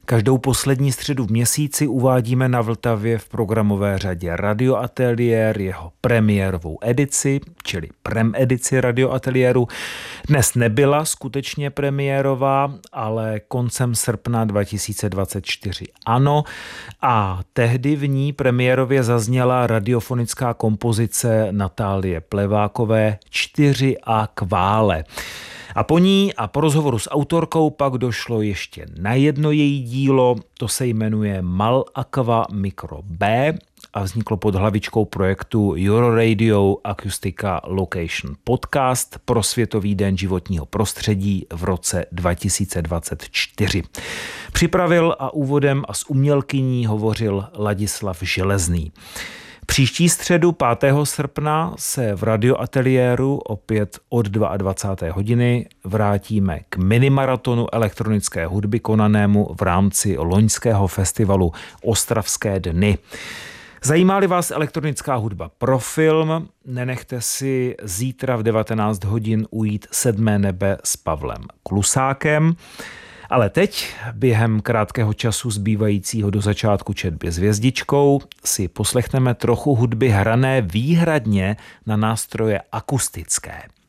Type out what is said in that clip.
Každou poslední středu v měsíci uvádíme na Vltavě v programové řadě Radio Ateliér jeho premiérovou edici, čili edici Radio Ateliéru. Dnes nebyla skutečně premiérová, ale koncem srpna 2024 ano, a tehdy v ní premiérově zazněla radiofonická kompozice Natálie Plevákové 4A Kvále. A po ní a po rozhovoru s autorkou pak došlo ještě na jedno její dílo, to se jmenuje Mal Aqua Micro B a vzniklo pod hlavičkou projektu Euroradio Acoustica Location Podcast pro Světový den životního prostředí v roce 2024. Připravil a úvodem a s umělkyní hovořil Ladislav Železný. Příští středu 5. srpna se v radioateliéru opět od 22. hodiny vrátíme k minimaratonu elektronické hudby konanému v rámci loňského festivalu Ostravské dny. Zajímá-li vás elektronická hudba pro film, nenechte si zítra v 19 hodin ujít 7. nebe s Pavlem Klusákem. Ale teď, během krátkého času zbývajícího do začátku četby s hvězdičkou, si poslechneme trochu hudby hrané výhradně na nástroje akustické.